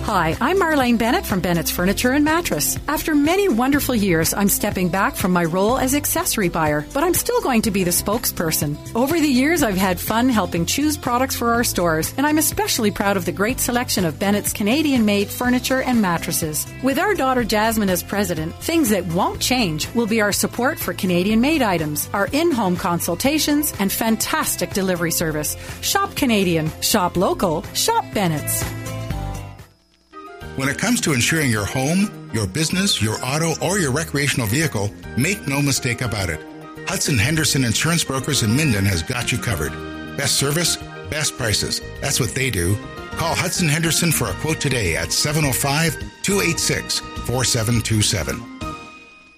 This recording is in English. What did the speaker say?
Hi, I'm Marlene Bennett from Bennett's Furniture and Mattress. After many wonderful years, I'm stepping back from my role as accessory buyer, but I'm still going to be the spokesperson. Over the years, I've had fun helping choose products for our stores, and I'm especially proud of the great selection of Bennett's Canadian-made furniture and mattresses. With our daughter Jasmine as president, things that won't change will be our support for Canadian-made items, our in-home consultations, and fantastic delivery service. Shop Canadian, shop local, shop Bennett's. When it comes to insuring your home, your business, your auto, or your recreational vehicle, make no mistake about it. Hudson Henderson Insurance Brokers in Minden has got you covered. Best service, best prices. That's what they do. Call Hudson Henderson for a quote today at 705-286-4727.